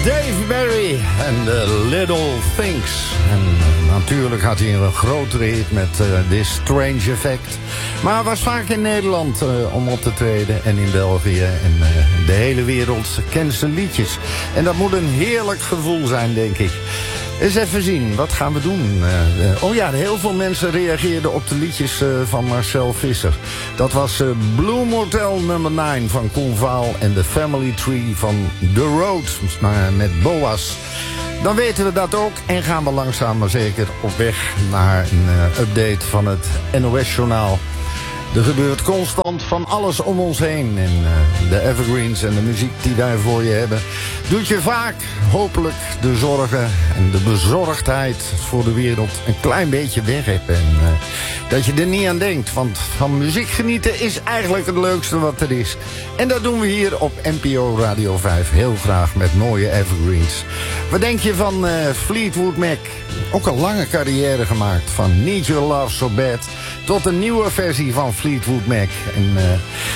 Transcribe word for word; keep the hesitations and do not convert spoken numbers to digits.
Dave Berry en The Little Things. En natuurlijk had hij een grotere hit met uh, This Strange Effect. Maar was vaak in Nederland uh, om op te treden en in België. En uh, de hele wereld kent zijn liedjes. En dat moet een heerlijk gevoel zijn, denk ik. Eens even zien, wat gaan we doen? Uh, uh, oh ja, heel veel mensen reageerden op de liedjes uh, van Marcel Visser. Dat was uh, Blue Motel nummer negen van Koen Vaal en The Family Tree van The Road uh, met Boas. Dan weten we dat ook en gaan we langzaam maar zeker op weg naar een uh, update van het N O S-journaal. Er gebeurt constant van alles om ons heen. En uh, de evergreens en de muziek die wij voor je hebben doet je vaak hopelijk de zorgen en de bezorgdheid voor de wereld een klein beetje weg hebben. En uh, dat je er niet aan denkt. Want van muziek genieten is eigenlijk het leukste wat er is. En dat doen we hier op N P O Radio vijf heel graag met mooie evergreens. Wat denk je van uh, Fleetwood Mac? Ook een lange carrière gemaakt. Van Need Your Love So Bad tot een nieuwe versie van Fleetwood Mac. En uh,